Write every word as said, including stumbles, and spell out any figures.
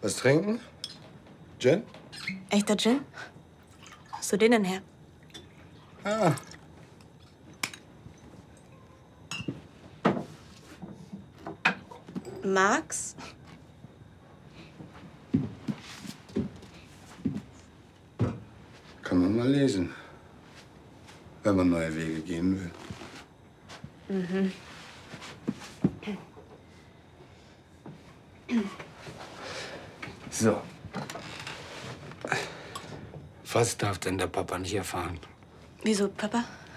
Was trinken? Gin? Echter Gin? Hast du den denn her? Ah. Max? Kann man mal lesen, wenn man neue Wege gehen will. Mhm. So. Was darf denn der Papa nicht erfahren? Wieso, Papa?